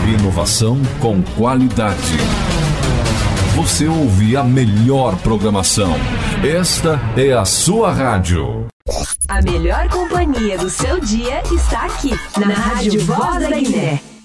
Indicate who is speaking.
Speaker 1: Inovação com qualidade. Você ouve a melhor programação. Esta é a sua rádio.
Speaker 2: A melhor companhia do seu dia está aqui, na Rádio Voz da Guiné.